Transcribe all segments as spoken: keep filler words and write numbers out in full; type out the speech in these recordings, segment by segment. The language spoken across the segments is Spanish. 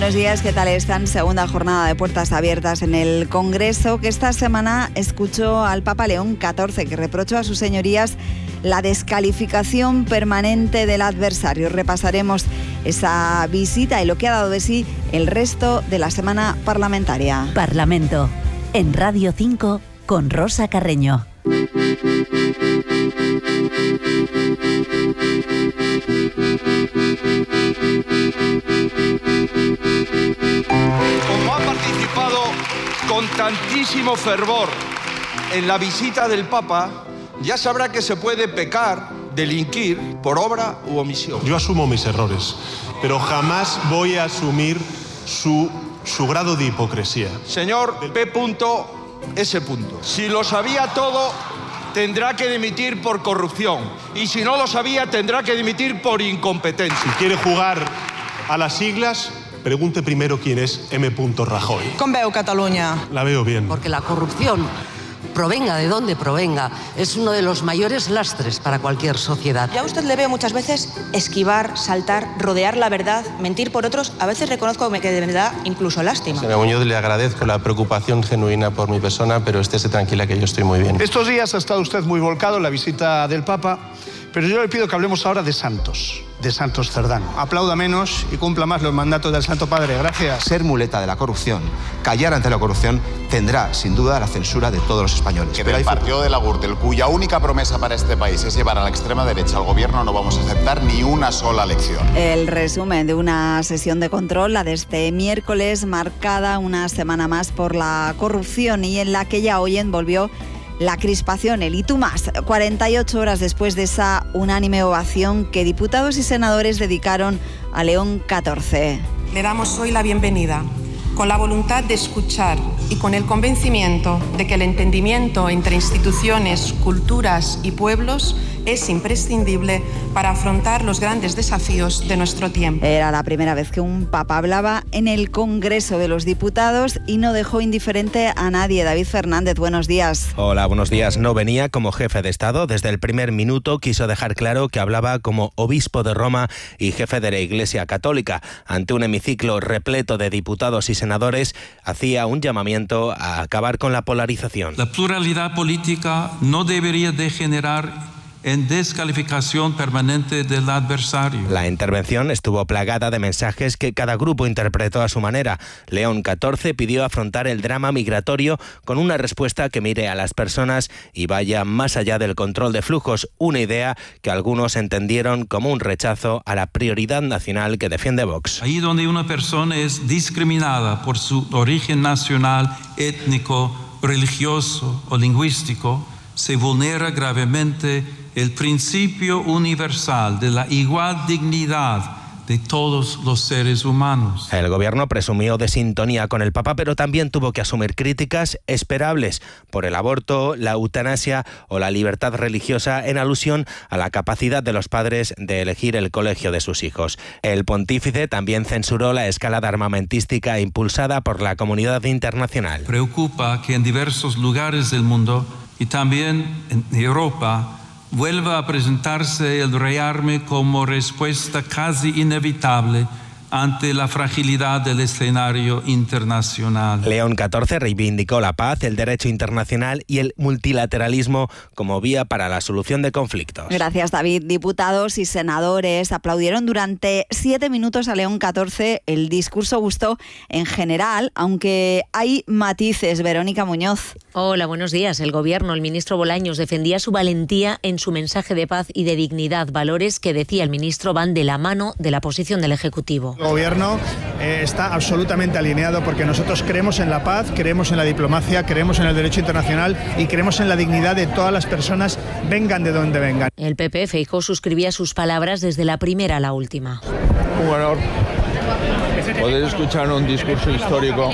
Buenos días, ¿qué tal están? Segunda jornada de puertas abiertas en el Congreso, que esta semana escuchó al Papa León catorce, que reprochó a sus señorías la descalificación permanente del adversario. Repasaremos esa visita y lo que ha dado de sí el resto de la semana parlamentaria. Parlamento, en Radio cinco, con Rosa Carreño. Como ha participado con tantísimo fervor en la visita del Papa, ya sabrá que se puede pecar, delinquir por obra u omisión. Yo asumo mis errores, pero jamás voy a asumir su, su grado de hipocresía. Señor P. S. Si lo sabía todo, tendrá que dimitir por corrupción. Y si no lo sabía, tendrá que dimitir por incompetencia. Si quiere jugar a las siglas, pregunte primero quién es M. Rajoy. Com veu Catalunya? La veo bien. Porque la corrupción, provenga de donde provenga, es uno de los mayores lastres para cualquier sociedad. Ya a usted le veo muchas veces esquivar, saltar, rodear la verdad, mentir por otros. A veces reconozco que de verdad incluso lástima. Señora Muñoz, le agradezco la preocupación genuina por mi persona, pero estése tranquila que yo estoy muy bien. Estos días ha estado usted muy volcado en la visita del Papa, pero yo le pido que hablemos ahora de santos, de Santos Cerdán. Aplauda menos y cumpla más los mandatos del Santo Padre. Gracias. Ser muleta de la corrupción, callar ante la corrupción, tendrá sin duda la censura de todos los españoles. Que del partido de la Gürtel, cuya única promesa para este país es llevar a la extrema derecha al gobierno, no vamos a aceptar ni una sola lección. El resumen de una sesión de control, la de este miércoles, marcada una semana más por la corrupción y en la que ya hoy envolvió la crispación, el y tú más, cuarenta y ocho horas después de esa unánime ovación que diputados y senadores dedicaron a León catorce. Le damos hoy la bienvenida, con la voluntad de escuchar y con el convencimiento de que el entendimiento entre instituciones, culturas y pueblos es imprescindible para afrontar los grandes desafíos de nuestro tiempo. Era la primera vez que un papa hablaba en el Congreso de los Diputados y no dejó indiferente a nadie. David Fernández, buenos días. Hola, buenos días. No venía como jefe de Estado. Desde el primer minuto quiso dejar claro que hablaba como obispo de Roma y jefe de la Iglesia Católica. Ante un hemiciclo repleto de diputados y senadores, hacía un llamamiento a acabar con la polarización. La pluralidad política no debería degenerar en descalificación permanente del adversario. La intervención estuvo plagada de mensajes que cada grupo interpretó a su manera. León catorce pidió afrontar el drama migratorio con una respuesta que mire a las personas y vaya más allá del control de flujos, una idea que algunos entendieron como un rechazo a la prioridad nacional que defiende Vox. Ahí donde una persona es discriminada por su origen nacional, étnico, religioso o lingüístico, se vulnera gravemente el principio universal de la igual dignidad de todos los seres humanos. El gobierno presumió de sintonía con el Papa, pero también tuvo que asumir críticas esperables por el aborto, la eutanasia o la libertad religiosa, en alusión a la capacidad de los padres de elegir el colegio de sus hijos. El pontífice también censuró la escalada armamentística impulsada por la comunidad internacional. Preocupa que en diversos lugares del mundo y también en Europa vuelva a presentarse el rearme como respuesta casi inevitable ante la fragilidad del escenario internacional. León catorce reivindicó la paz, el derecho internacional y el multilateralismo como vía para la solución de conflictos. Gracias, David. Diputados y senadores aplaudieron durante siete minutos a León catorce. El discurso gustó en general, aunque hay matices. Verónica Muñoz. Hola, buenos días. El gobierno, el ministro Bolaños, defendía su valentía en su mensaje de paz y de dignidad, valores que, decía el ministro, van de la mano de la posición del Ejecutivo. El gobierno eh, está absolutamente alineado porque nosotros creemos en la paz, creemos en la diplomacia, creemos en el derecho internacional y creemos en la dignidad de todas las personas, vengan de donde vengan. El P P, Feijóo, suscribía sus palabras desde la primera a la última. Un honor poder escuchar un discurso histórico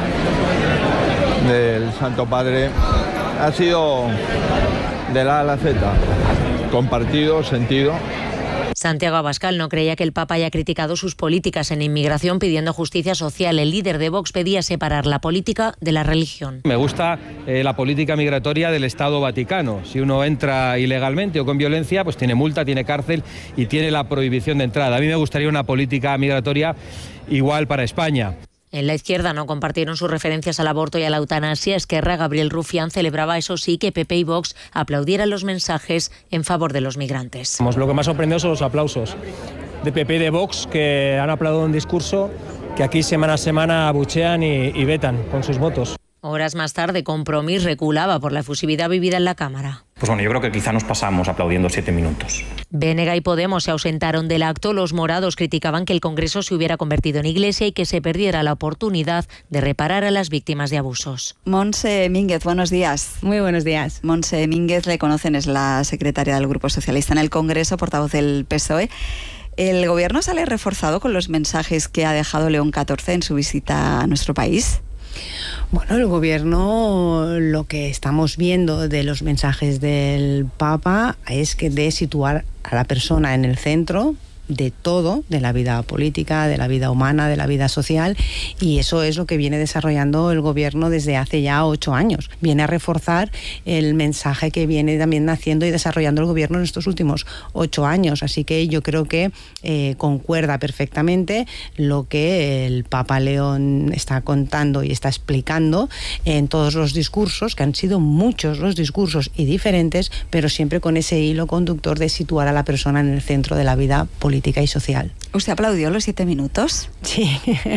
del Santo Padre. Ha sido de la A a la Z, compartido, sentido, Santiago Abascal no creía que el Papa haya criticado sus políticas en inmigración pidiendo justicia social. El líder de Vox pedía separar la política de la religión. Me gusta eh, la política migratoria del Estado Vaticano. Si uno entra ilegalmente o con violencia, pues tiene multa, tiene cárcel y tiene la prohibición de entrada. A mí me gustaría una política migratoria igual para España. En la izquierda no compartieron sus referencias al aborto y a la eutanasia. Esquerra, Gabriel Rufián, celebraba, eso sí, que P P y Vox aplaudieran los mensajes en favor de los migrantes. Lo que más sorprendió son los aplausos de P P y de Vox, que han aplaudido un discurso que aquí semana a semana abuchean y, y vetan con sus votos. Horas más tarde, Compromís reculaba por la efusividad vivida en la Cámara. Pues bueno, yo creo que quizá nos pasamos aplaudiendo siete minutos. B N G y Podemos se ausentaron del acto. Los morados criticaban que el Congreso se hubiera convertido en iglesia y que se perdiera la oportunidad de reparar a las víctimas de abusos. Montse Mínguez, buenos días. Muy buenos días. Montse Mínguez, le conocen, es la secretaria del Grupo Socialista en el Congreso, portavoz del P S O E. ¿El Gobierno sale reforzado con los mensajes que ha dejado León catorce en su visita a nuestro país? Bueno, el Gobierno, lo que estamos viendo de los mensajes del Papa es que de situar a la persona en el centro de todo, de la vida política, de la vida humana, de la vida social, y eso es lo que viene desarrollando el Gobierno desde hace ya ocho años. Viene a reforzar el mensaje que viene también haciendo y desarrollando el Gobierno en estos últimos ocho años, así que yo creo que eh, concuerda perfectamente lo que el Papa León está contando y está explicando en todos los discursos, que han sido muchos los discursos y diferentes, pero siempre con ese hilo conductor de situar a la persona en el centro de la vida política y social. ¿Usted aplaudió los siete minutos? Sí,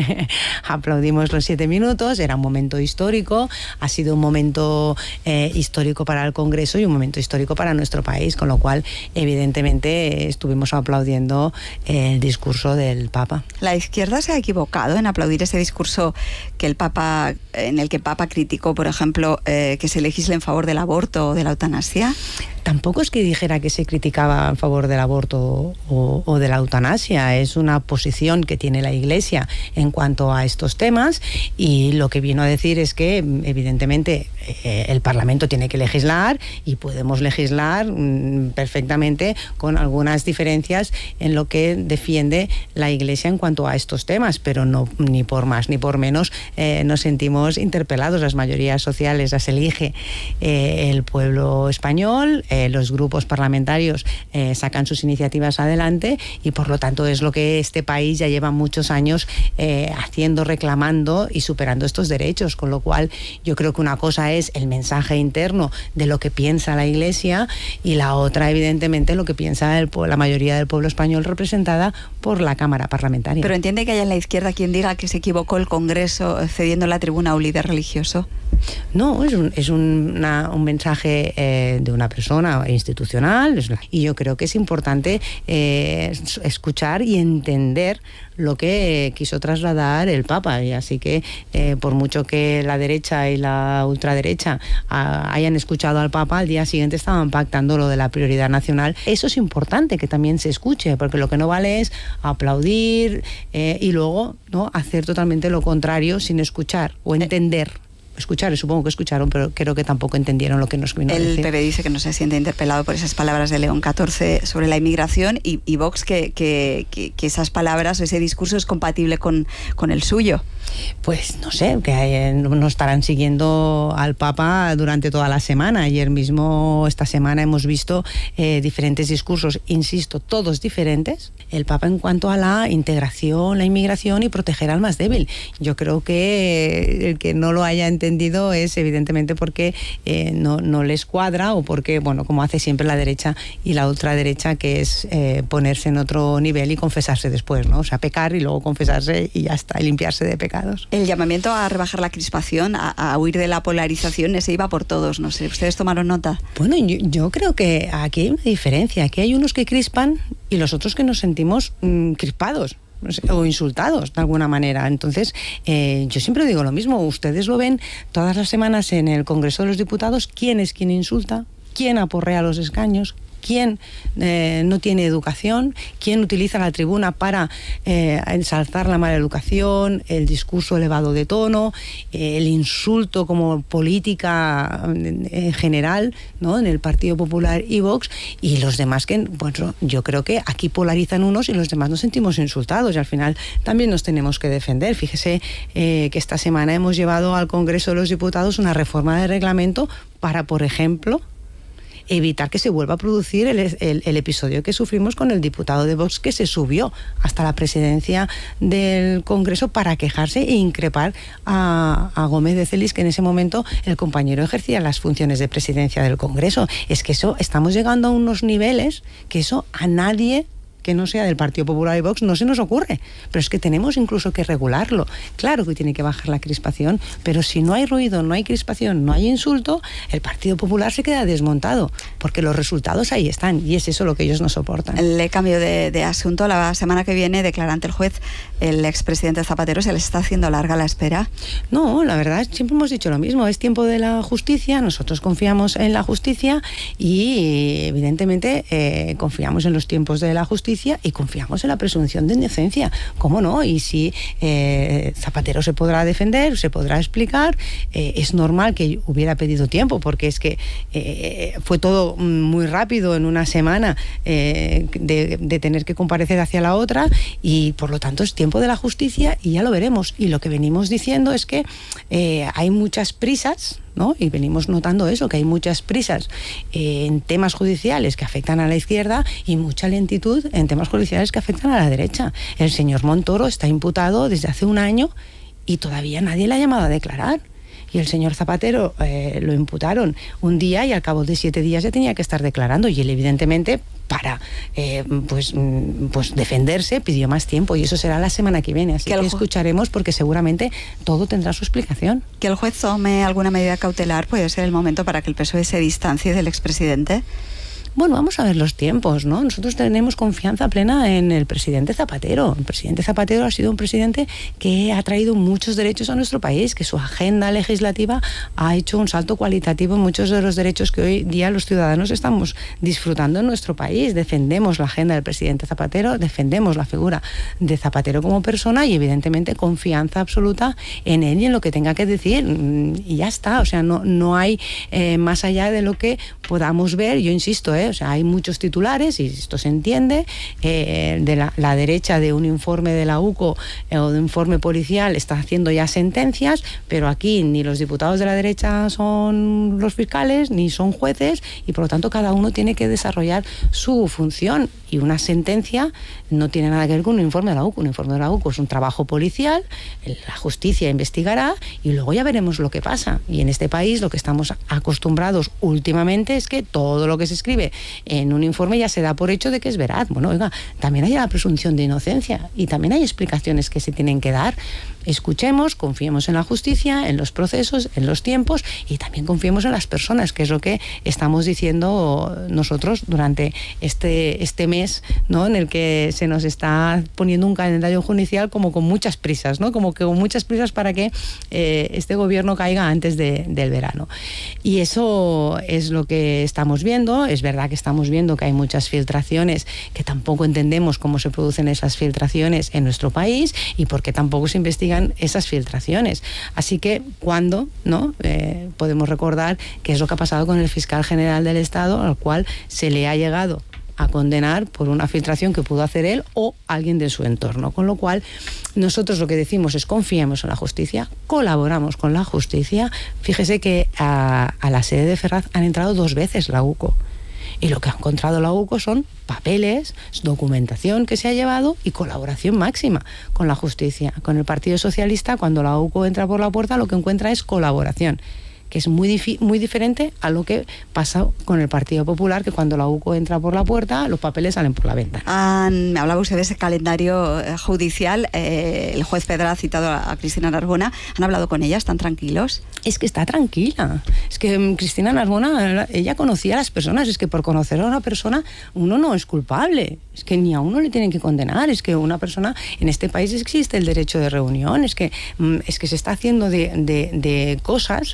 aplaudimos los siete minutos, era un momento histórico, ha sido un momento eh, histórico para el Congreso y un momento histórico para nuestro país, con lo cual evidentemente eh, estuvimos aplaudiendo eh, el discurso del Papa. ¿La izquierda se ha equivocado en aplaudir ese discurso que el Papa, en el que el Papa criticó, por ejemplo, eh, que se legisle en favor del aborto o de la eutanasia? Tampoco es que dijera que se criticaba a favor del aborto o, o de la eutanasia, es una posición que tiene la Iglesia en cuanto a estos temas, y lo que vino a decir es que evidentemente eh, el Parlamento tiene que legislar y podemos legislar mm, perfectamente con algunas diferencias en lo que defiende la Iglesia en cuanto a estos temas, pero no ni por más ni por menos eh, nos sentimos interpelados. Las mayorías sociales las elige eh, el pueblo español, eh, los grupos parlamentarios eh, sacan sus iniciativas adelante y por lo tanto es lo que este país ya lleva muchos años eh, haciendo, reclamando y superando estos derechos, con lo cual yo creo que una cosa es el mensaje interno de lo que piensa la Iglesia y la otra evidentemente lo que piensa el, la mayoría del pueblo español representada por la Cámara Parlamentaria. ¿Pero entiende que haya en la izquierda quien diga que se equivocó el Congreso cediendo la tribuna a un líder religioso? No, es un, es una, un mensaje eh, de una persona institucional y yo creo que es importante eh, escuchar y entender lo que eh, quiso trasladar el Papa, y así que eh, por mucho que la derecha y la ultraderecha a, hayan escuchado al Papa, al día siguiente estaban pactando lo de la prioridad nacional. Eso es importante que también se escuche, porque lo que no vale es aplaudir eh, y luego no hacer totalmente lo contrario sin escuchar o entender. Escuchar, supongo que escucharon, pero creo que tampoco entendieron lo que nos vino a decir. El P P dice que no se siente interpelado por esas palabras de León catorce sobre la inmigración y, y Vox que, que, que, que esas palabras o ese discurso es compatible con, con el suyo. Pues no sé, que hay, no estarán siguiendo al Papa durante toda la semana. Ayer mismo, esta semana, hemos visto eh, diferentes discursos, insisto, todos diferentes. El Papa en cuanto a la integración, la inmigración y proteger al más débil. Yo creo que el que no lo haya entendido es evidentemente porque eh, no, no les cuadra o porque, bueno, como hace siempre la derecha y la ultraderecha, que es eh, ponerse en otro nivel y confesarse después, ¿no? O sea, pecar y luego confesarse y ya está, y limpiarse de pecados. El llamamiento a rebajar la crispación, a, a huir de la polarización, ese iba por todos, no sé, ¿ustedes tomaron nota? Bueno, yo, yo creo que aquí hay una diferencia, aquí hay unos que crispan y los otros que nos sentimos mmm, crispados o insultados de alguna manera. Entonces, eh, yo siempre digo lo mismo, ustedes lo ven todas las semanas en el Congreso de los Diputados, quién es quien insulta, quién aporrea los escaños, quién eh, no tiene educación, quién utiliza la tribuna para eh, ensalzar la mala educación, el discurso elevado de tono, eh, el insulto como política en general, ¿no?, en el Partido Popular y Vox, y los demás que, bueno, yo creo que aquí polarizan unos y los demás nos sentimos insultados, y al final también nos tenemos que defender. Fíjese eh, que esta semana hemos llevado al Congreso de los Diputados una reforma de reglamento para, por ejemplo, evitar que se vuelva a producir el, el, el episodio que sufrimos con el diputado de Vox, que se subió hasta la presidencia del Congreso para quejarse e increpar a, a Gómez de Celis, que en ese momento el compañero ejercía las funciones de presidencia del Congreso. Es que eso, estamos llegando a unos niveles que eso a nadie que no sea del Partido Popular y Vox no se nos ocurre, pero es que tenemos incluso que regularlo. Claro que tiene que bajar la crispación, pero si no hay ruido, no hay crispación, no hay insulto, el Partido Popular se queda desmontado, porque los resultados ahí están, y es eso lo que ellos no soportan. Le cambio de, de asunto. La semana que viene declara ante el juez el expresidente Zapatero. ¿Se les está haciendo larga la espera? No, la verdad, siempre hemos dicho lo mismo, es tiempo de la justicia, nosotros confiamos en la justicia y evidentemente eh, confiamos en los tiempos de la justicia y confiamos en la presunción de inocencia. ¿Cómo no? Y si eh, Zapatero se podrá defender, se podrá explicar, eh, es normal que hubiera pedido tiempo, porque es que eh, fue todo muy rápido en una semana eh, de, de tener que comparecer hacia la otra, y por lo tanto es tiempo de la justicia y ya lo veremos. Y lo que venimos diciendo es que eh, hay muchas prisas, ¿no? Y venimos notando eso, que hay muchas prisas eh, en temas judiciales que afectan a la izquierda y mucha lentitud en temas judiciales que afectan a la derecha. El señor Montoro está imputado desde hace un año y todavía nadie le ha llamado a declarar. Y el señor Zapatero eh, lo imputaron un día y al cabo de siete días ya tenía que estar declarando, y él evidentemente para eh, pues, pues defenderse pidió más tiempo, y eso será la semana que viene, así que, que escucharemos, porque seguramente todo tendrá su explicación. Que el juez tome alguna medida cautelar puede ser el momento para que el P S O E se distancie del expresidente. Bueno, vamos a ver los tiempos, ¿no? Nosotros tenemos confianza plena en el presidente Zapatero. El presidente Zapatero ha sido un presidente que ha traído muchos derechos a nuestro país, que su agenda legislativa ha hecho un salto cualitativo en muchos de los derechos que hoy día los ciudadanos estamos disfrutando en nuestro país. Defendemos la agenda del presidente Zapatero, defendemos la figura de Zapatero como persona y evidentemente confianza absoluta en él y en lo que tenga que decir. Y ya está, o sea, no, no hay eh, más allá de lo que podamos ver. Yo insisto, ¿eh? O sea, hay muchos titulares, y esto se entiende, eh, de la, la derecha de un informe de la U C O eh, o de un informe policial está haciendo ya sentencias, pero aquí ni los diputados de la derecha son los fiscales, ni son jueces, y por lo tanto cada uno tiene que desarrollar su función, y una sentencia no tiene nada que ver con un informe de la U C O. Un informe de la U C O es un trabajo policial, la justicia investigará y luego ya veremos lo que pasa. Y en este país lo que estamos acostumbrados últimamente es que todo lo que se escribe en un informe ya se da por hecho de que es veraz. Bueno, oiga, también hay la presunción de inocencia y también hay explicaciones que se tienen que dar. Escuchemos, confiemos en la justicia, en los procesos, en los tiempos, y también confiemos en las personas, que es lo que estamos diciendo nosotros durante este, este mes, ¿no?, en el que se nos está poniendo un calendario judicial como con muchas prisas, ¿no?, como que con muchas prisas para que eh, este gobierno caiga antes de, del verano. Y eso es lo que estamos viendo. Es verdad que estamos viendo que hay muchas filtraciones que tampoco entendemos cómo se producen esas filtraciones en nuestro país y por qué tampoco se investigan esas filtraciones. Así que, ¿cuándo, no? Eh, podemos recordar qué es lo que ha pasado con el fiscal general del Estado, al cual se le ha llegado a condenar por una filtración que pudo hacer él o alguien de su entorno. Con lo cual, nosotros lo que decimos es confiemos en la justicia, colaboramos con la justicia. Fíjese que a, a la sede de Ferraz han entrado dos veces la U C O. Y lo que ha encontrado la U C O son papeles, documentación que se ha llevado y colaboración máxima con la justicia. Con el Partido Socialista, cuando la U C O entra por la puerta, lo que encuentra es colaboración, que es muy, difi- muy diferente a lo que pasa con el Partido Popular, que cuando la U C O entra por la puerta, los papeles salen por la ventana. Han, hablaba usted de ese calendario judicial. Eh, el juez Pedra ha citado a Cristina Narbona. ¿Han hablado con ella? ¿Están tranquilos? Es que está tranquila. Es que um, Cristina Narbona, ella conocía a las personas. Es que por conocer a una persona uno no es culpable. Es que ni a uno le tienen que condenar. Es que una persona, en este país existe el derecho de reunión. Es que, um, es que se está haciendo de, de, de cosas... Eh,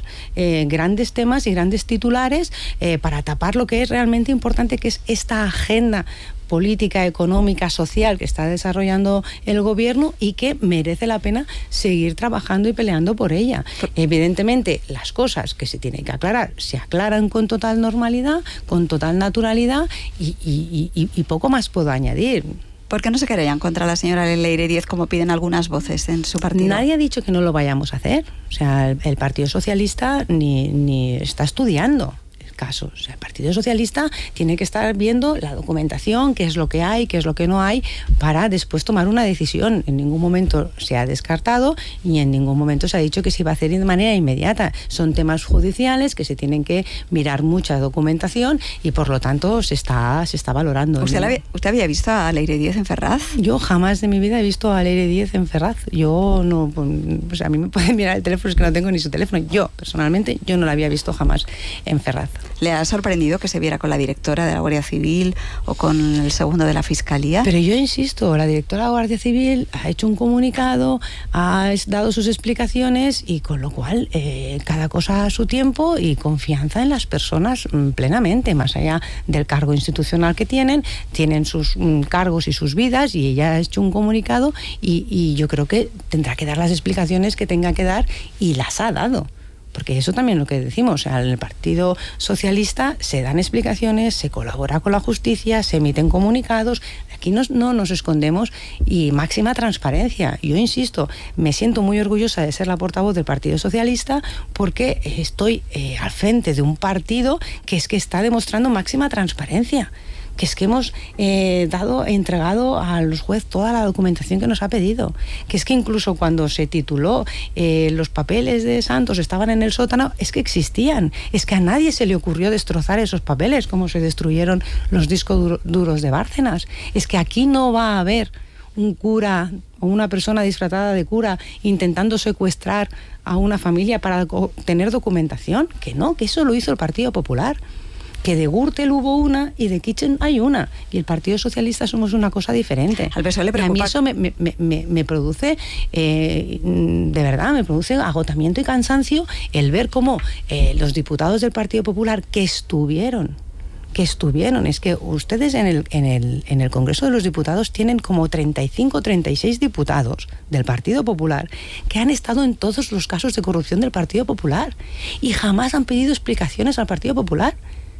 eh, grandes temas y grandes titulares eh, para tapar lo que es realmente importante, que es esta agenda política, económica, social que está desarrollando el gobierno y que merece la pena seguir trabajando y peleando por ella. Evidentemente, las cosas que se tienen que aclarar se aclaran con total normalidad, con total naturalidad y, y, y, y poco más puedo añadir. ¿Por qué no se querellan contra la señora Leire Díez como piden algunas voces en su partido? Nadie ha dicho que no lo vayamos a hacer. O sea, el, el Partido Socialista ni, ni está estudiando casos. O sea, el Partido Socialista tiene que estar viendo la documentación, qué es lo que hay, qué es lo que no hay, para después tomar una decisión. En ningún momento se ha descartado y en ningún momento se ha dicho que se iba a hacer de manera inmediata. Son temas judiciales que se tienen que mirar mucha documentación y por lo tanto se está, se está valorando. ¿Usted, ¿no? había, ¿Usted había visto a Leire Díez en Ferraz? Yo jamás de mi vida he visto a Leire Díez en Ferraz. Yo no, pues a mí me pueden mirar el teléfono, es que no tengo ni su teléfono. Yo, personalmente, yo no la había visto jamás en Ferraz. ¿Le ha sorprendido que se viera con la directora de la Guardia Civil o con el segundo de la Fiscalía? Pero yo insisto, la directora de la Guardia Civil ha hecho un comunicado, ha dado sus explicaciones y con lo cual eh, cada cosa a su tiempo y confianza en las personas mm, plenamente, más allá del cargo institucional que tienen, tienen sus mm, cargos y sus vidas y ella ha hecho un comunicado y, y yo creo que tendrá que dar las explicaciones que tenga que dar y las ha dado. Porque eso también es lo que decimos, o sea, en el Partido Socialista se dan explicaciones, se colabora con la justicia, se emiten comunicados, aquí no, no nos escondemos y máxima transparencia. Yo insisto, me siento muy orgullosa de ser la portavoz del Partido Socialista porque estoy eh, al frente de un partido que es que está demostrando máxima transparencia. Que es que hemos eh, dado, entregado a los jueces toda la documentación que nos ha pedido, que es que incluso cuando se tituló eh, los papeles de Santos estaban en el sótano, es que existían, es que a nadie se le ocurrió destrozar esos papeles como se destruyeron los discos dur- duros de Bárcenas, es que aquí no va a haber un cura o una persona disfrazada de cura intentando secuestrar a una familia para tener documentación, que no, que eso lo hizo el Partido Popular. Que de Gürtel hubo una y de Kitchen hay una. Y el Partido Socialista somos una cosa diferente. Al P S O E le preocupa. Y a mí eso me, me, me, me produce, eh, de verdad, me produce agotamiento y cansancio el ver cómo eh, los diputados del Partido Popular que estuvieron, que estuvieron, es que ustedes en el, en el, en el Congreso de los Diputados tienen como treinta y cinco, treinta y seis diputados del Partido Popular que han estado en todos los casos de corrupción del Partido Popular y jamás han pedido explicaciones al Partido Popular.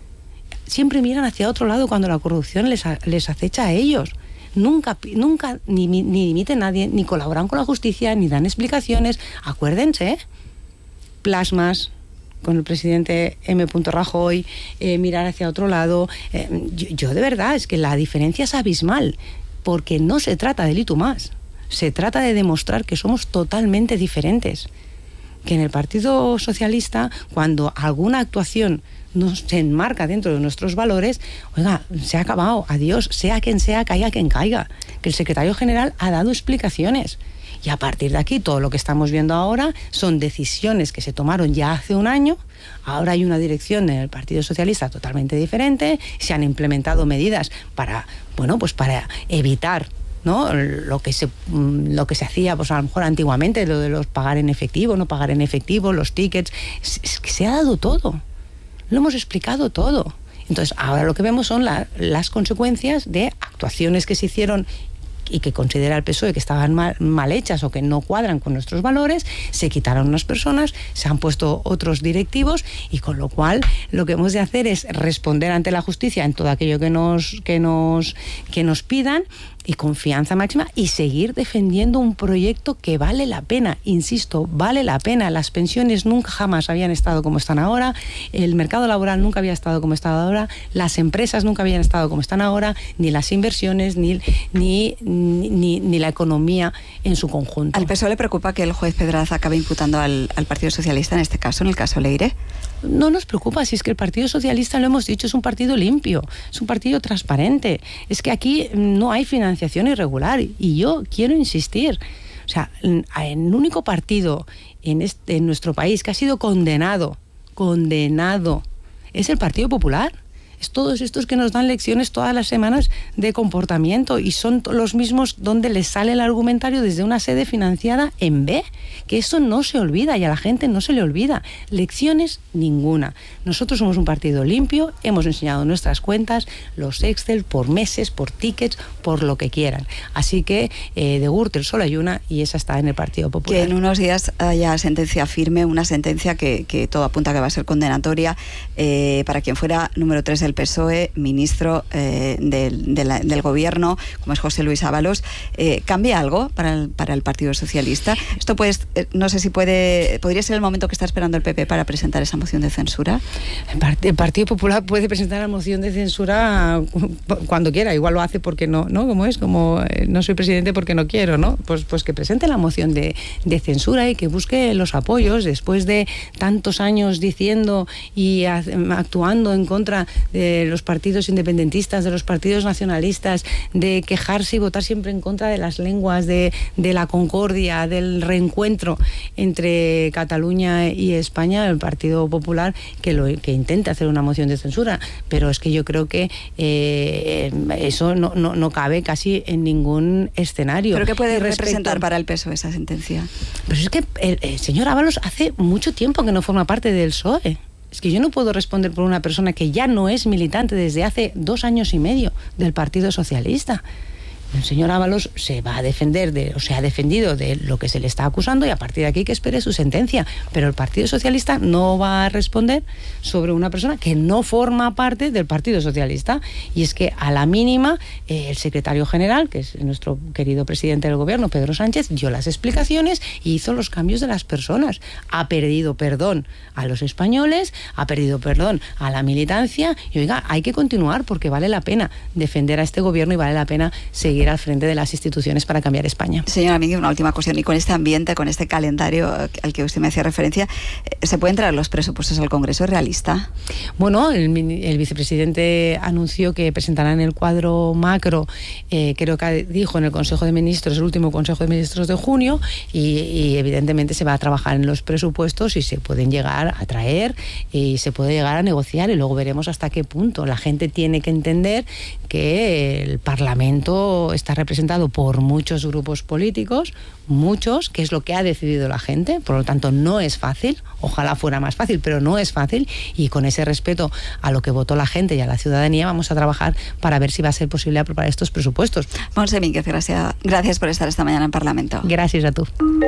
Siempre miran hacia otro lado cuando la corrupción les, a, les acecha a ellos. Nunca, nunca ni, ni, ni dimiten nadie, ni colaboran con la justicia, ni dan explicaciones. Acuérdense, plasmas con el presidente M. Rajoy, eh, mirar hacia otro lado. Eh, yo, yo de verdad, es que la diferencia es abismal, porque no se trata de Litu más. Se trata de demostrar que somos totalmente diferentes. Que en el Partido Socialista, cuando alguna actuación no se enmarca dentro de nuestros valores, oiga, se ha acabado, adiós, sea quien sea, caiga quien caiga. Que el secretario general ha dado explicaciones. Y a partir de aquí, todo lo que estamos viendo ahora son decisiones que se tomaron ya hace un año. Ahora hay una dirección en el Partido Socialista totalmente diferente. Se han implementado medidas para, bueno, pues para evitar, ¿no?, lo que se lo que se hacía, pues a lo mejor antiguamente, lo de los pagar en efectivo, no pagar en efectivo, los tickets. Es que se ha dado todo. Lo hemos explicado todo. Entonces, ahora lo que vemos son la, las consecuencias de actuaciones que se hicieron y que considera el P S O E que estaban mal, mal hechas o que no cuadran con nuestros valores. Se quitaron unas personas, se han puesto otros directivos y con lo cual lo que hemos de hacer es responder ante la justicia en todo aquello que nos, que nos, que nos pidan y confianza máxima y seguir defendiendo un proyecto que vale la pena, insisto, vale la pena. Las pensiones nunca jamás habían estado como están ahora, el mercado laboral nunca había estado como está ahora, las empresas nunca habían estado como están ahora, ni las inversiones, ni, ni, ni, ni la economía en su conjunto. ¿Al P S O E le preocupa que el juez Pedraza acabe imputando al, al Partido Socialista en este caso, en el caso Leire? No nos preocupa, si es que el Partido Socialista, lo hemos dicho, es un partido limpio, es un partido transparente. Es que aquí no hay financiación irregular y yo quiero insistir. O sea, el único partido en, este, en nuestro país que ha sido condenado, condenado, es el Partido Popular. es todos estos que nos dan lecciones todas las semanas de comportamiento y son los mismos donde les sale el argumentario desde una sede financiada en B, que eso no se olvida y a la gente no se le olvida. Lecciones ninguna. Nosotros somos un partido limpio, hemos enseñado nuestras cuentas, los Excel, por meses, por tickets, por lo que quieran. Así que eh, de Gürtel solo hay una y esa está en el Partido Popular. Que en unos días haya sentencia firme, una sentencia que, que todo apunta que va a ser condenatoria eh, para quien fuera número tres del P S O E, ministro eh, del, de la, del gobierno, como es José Luis Ábalos. Eh, ¿Cambia algo para el, para el Partido Socialista? Esto pues, eh, no sé si puede, podría ser el momento que está esperando el P P para presentar esa moción de censura. El, part el Partido Popular puede presentar la moción de censura cuando quiera, igual lo hace porque no, ¿no? Como es, como eh, no soy presidente porque no quiero, ¿no? Pues, pues que presente la moción de, de censura y que busque los apoyos después de tantos años diciendo y a, actuando en contra de los partidos independentistas, de los partidos nacionalistas, de quejarse y votar siempre en contra de las lenguas, de, de la concordia, del reencuentro entre Cataluña y España, el Partido Popular que, lo, que intente hacer una moción de censura, pero es que yo creo que eh, eso no, no, no cabe casi en ningún escenario. ¿Pero qué puede respecto... representar para el P S O E esa sentencia? Pero es que el, el señor Ábalos hace mucho tiempo que no forma parte del P S O E. Es que yo no puedo responder por una persona que ya no es militante desde hace dos años y medio del Partido Socialista. El señor Ábalos se va a defender, de, o se ha defendido de lo que se le está acusando y a partir de aquí que espere su sentencia. Pero el Partido Socialista no va a responder sobre una persona que no forma parte del Partido Socialista. Y es que a la mínima eh, el secretario general, que es nuestro querido presidente del gobierno, Pedro Sánchez, dio las explicaciones y hizo los cambios de las personas. Ha pedido perdón a los españoles, ha pedido perdón a la militancia y oiga, hay que continuar porque vale la pena defender a este gobierno y vale la pena seguir al frente de las instituciones para cambiar España. Señora Mingui, una última cuestión. Y con este ambiente, con este calendario al que usted me hacía referencia, ¿se pueden traer los presupuestos al Congreso? ¿Es realista? Bueno, el, el vicepresidente anunció que presentarán el cuadro macro, eh, creo que dijo en el Consejo de Ministros, el último Consejo de Ministros de junio, y, y evidentemente se va a trabajar en los presupuestos y se pueden llegar a traer y se puede llegar a negociar y luego veremos hasta qué punto. La gente tiene que entender que el Parlamento está representado por muchos grupos políticos, muchos, que es lo que ha decidido la gente, por lo tanto no es fácil, ojalá fuera más fácil, pero no es fácil y con ese respeto a lo que votó la gente y a la ciudadanía vamos a trabajar para ver si va a ser posible aprobar estos presupuestos. Montse Mínguez, gracias, gracias por estar esta mañana en Parlamento. Gracias a tú.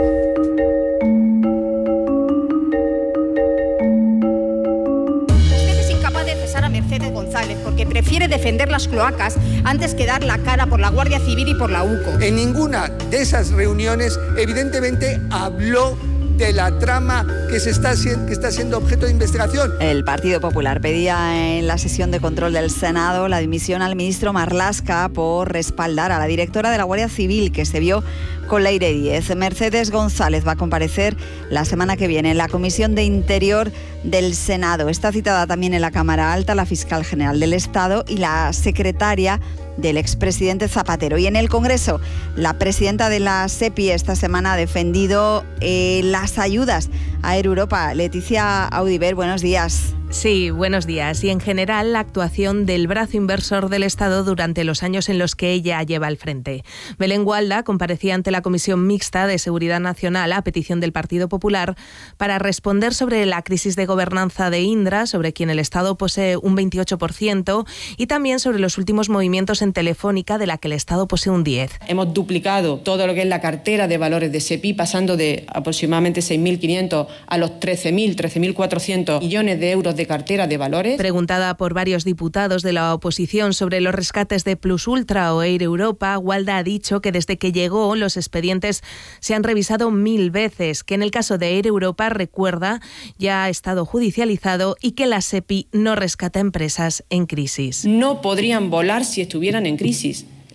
Mercedes González, porque prefiere defender las cloacas antes que dar la cara por la Guardia Civil y por la U C O. En ninguna de esas reuniones, evidentemente, habló de la trama que, se está, que está siendo objeto de investigación. El Partido Popular pedía en la sesión de control del Senado la dimisión al ministro Marlaska por respaldar a la directora de la Guardia Civil que se vio con Leire Díez. Mercedes González va a comparecer la semana que viene en la Comisión de Interior del Senado. Está citada también en la Cámara Alta la fiscal general del Estado y la secretaria del expresidente Zapatero. Y en el Congreso, la presidenta de la SEPI esta semana ha defendido eh, las ayudas a Air Europa. Leticia Audiver, buenos días. Sí, buenos días. Y en general la actuación del brazo inversor del Estado durante los años en los que ella lleva al frente. Belén Gualda comparecía ante la Comisión Mixta de Seguridad Nacional a petición del Partido Popular para responder sobre la crisis de gobernanza de Indra, sobre quien el Estado posee un veintiocho por ciento, y también sobre los últimos movimientos en Telefónica, de la que el Estado posee un diez por ciento. Hemos duplicado todo lo que es la cartera de valores de SEPI, pasando de aproximadamente seis mil quinientos a los trece mil, trece mil cuatrocientos millones de euros de cartera de valores. Preguntada por varios diputados de la oposición sobre los rescates de Plus Ultra o Air Europa, Gualda ha dicho que desde que llegó los expedientes se han revisado mil veces, que en el caso de Air Europa, recuerda, ya ha estado judicializado y que la SEPI no rescata empresas en crisis. No podrían volar si estuvieran en crisis.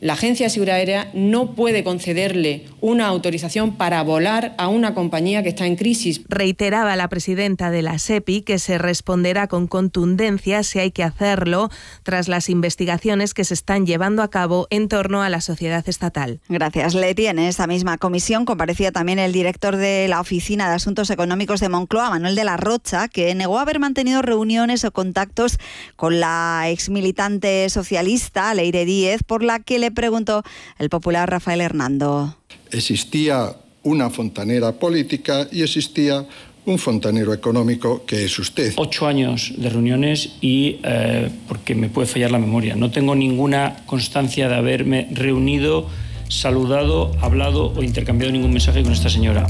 La Agencia de Seguridad Aérea no puede concederle una autorización para volar a una compañía que está en crisis. Reiteraba la presidenta de la SEPI que se responderá con contundencia si hay que hacerlo tras las investigaciones que se están llevando a cabo en torno a la sociedad estatal. Gracias, Leti. En esa misma comisión comparecía también el director de la Oficina de Asuntos Económicos de Moncloa, Manuel de la Rocha, que negó haber mantenido reuniones o contactos con la exmilitante socialista Leire Díez, por la que le preguntó el popular Rafael Hernando. Existía una fontanera política y existía un fontanero económico, que es usted. Ocho años de reuniones y, eh, porque me puede fallar la memoria, no tengo ninguna constancia de haberme reunido, saludado, hablado o intercambiado ningún mensaje con esta señora.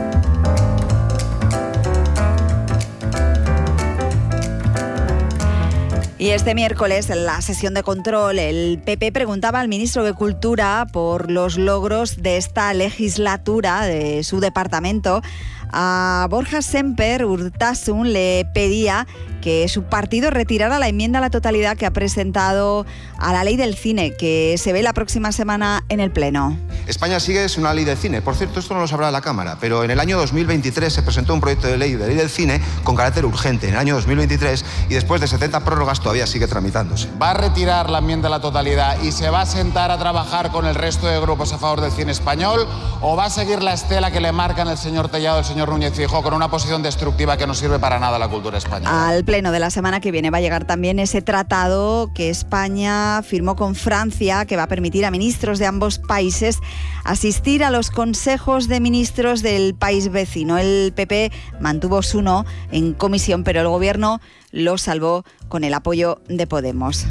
Y este miércoles, en la sesión de control, el P P preguntaba al ministro de Cultura por los logros de esta legislatura de su departamento. A Borja Sémper Urtasun le pedía que su partido retirara la enmienda a la totalidad que ha presentado a la ley del cine, que se ve la próxima semana en el Pleno. España sigue sin una ley del cine. Por cierto, esto no lo sabrá la Cámara, pero en el año dos mil veintitrés se presentó un proyecto de ley de ley del cine con carácter urgente en el año dos mil veintitrés y después de setenta prórrogas todavía sigue tramitándose. ¿Va a retirar la enmienda a la totalidad y se va a sentar a trabajar con el resto de grupos a favor del cine español, o va a seguir la estela que le marcan el señor Tellado y el señor Núñez Feijóo con una posición destructiva que no sirve para nada a la cultura española? Al Pleno de la semana que viene va a llegar también ese tratado que España firmó con Francia, que va a permitir a ministros de ambos países asistir a los consejos de ministros del país vecino. El P P mantuvo su no en comisión, pero el Gobierno lo salvó con el apoyo de Podemos.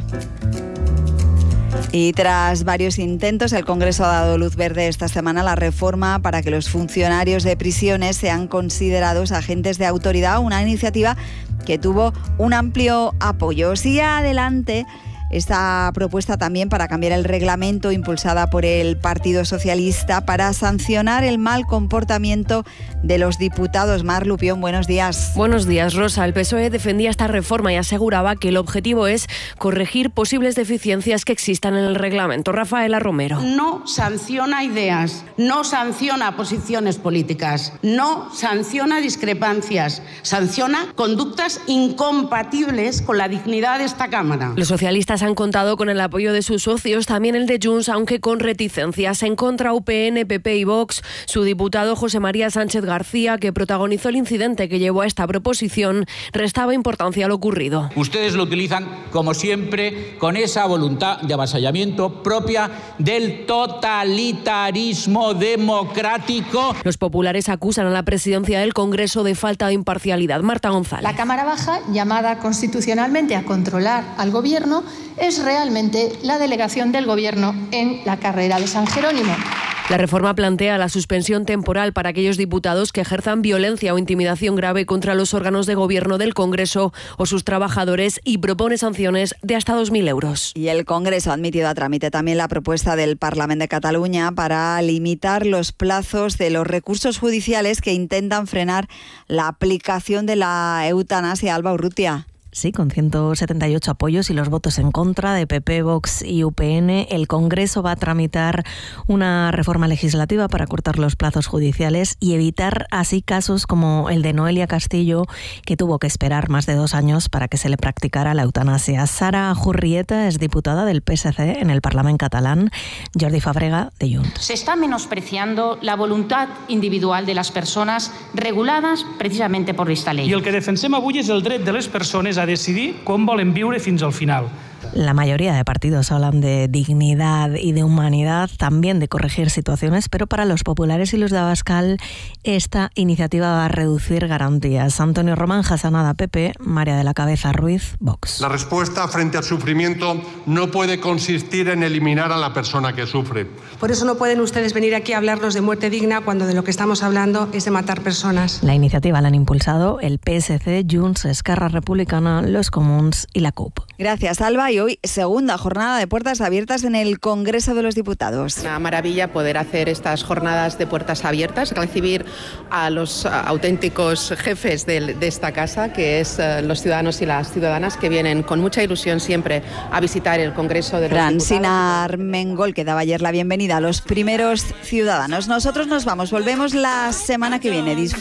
Y tras varios intentos, el Congreso ha dado luz verde esta semana a la reforma para que los funcionarios de prisiones sean considerados agentes de autoridad, una iniciativa que tuvo un amplio apoyo. Sigue adelante esta propuesta también para cambiar el reglamento impulsada por el Partido Socialista para sancionar el mal comportamiento de los diputados. Mar Lupión, buenos días. Buenos días, Rosa. El P S O E defendía esta reforma y aseguraba que el objetivo es corregir posibles deficiencias que existan en el reglamento. Rafaela Romero. No sanciona ideas, no sanciona posiciones políticas, no sanciona discrepancias, sanciona conductas incompatibles con la dignidad de esta Cámara. Los socialistas han contado con el apoyo de sus socios, también el de Junts, aunque con reticencias. En contra, U P N, P P y Vox. Su diputado José María Sánchez García, que protagonizó el incidente que llevó a esta proposición, restaba importancia a lo ocurrido. Ustedes lo utilizan, como siempre, con esa voluntad de avasallamiento propia del totalitarismo democrático. Los populares acusan a la presidencia del Congreso de falta de imparcialidad. Marta González. La Cámara Baja, llamada constitucionalmente a controlar al Gobierno, es realmente la delegación del Gobierno en la carrera de San Jerónimo. La reforma plantea la suspensión temporal para aquellos diputados que ejerzan violencia o intimidación grave contra los órganos de gobierno del Congreso o sus trabajadores y propone sanciones de hasta dos mil euros. Y el Congreso ha admitido a trámite también la propuesta del Parlamento de Cataluña para limitar los plazos de los recursos judiciales que intentan frenar la aplicación de la eutanasia. Alba Urrutia. Sí, con ciento setenta y ocho apoyos y los votos en contra de P P, Vox y U P N, el Congreso va a tramitar una reforma legislativa para cortar los plazos judiciales y evitar así casos como el de Noelia Castillo, que tuvo que esperar más de dos años para que se le practicara la eutanasia. Sara Jurrieta es diputada del P S C en el Parlamento catalán, Jordi Fabrega, de Junts. Se está menospreciando la voluntad individual de las personas reguladas precisamente por esta ley. I el que defensem avui és el dret de les persones a decidir com volen viure fins al final. La mayoría de partidos hablan de dignidad y de humanidad, también de corregir situaciones, pero para los populares y los de Abascal esta iniciativa va a reducir garantías. Antonio Román, Jasanada, P P, María de la Cabeza Ruiz, Vox. La respuesta frente al sufrimiento no puede consistir en eliminar a la persona que sufre. Por eso no pueden ustedes venir aquí a hablarnos de muerte digna cuando de lo que estamos hablando es de matar personas. La iniciativa la han impulsado el P S C, Junts, Esquerra Republicana, los Comuns y la C U P. Gracias, Alba. Y hoy segunda jornada de puertas abiertas en el Congreso de los Diputados. Una maravilla poder hacer estas jornadas de puertas abiertas, recibir a los auténticos jefes de, de esta casa, que es uh, los ciudadanos y las ciudadanas que vienen con mucha ilusión siempre a visitar el Congreso de los Diputados. Francina Armengol, que daba ayer la bienvenida a los primeros ciudadanos. Nosotros nos vamos, volvemos la semana que viene. Disfruten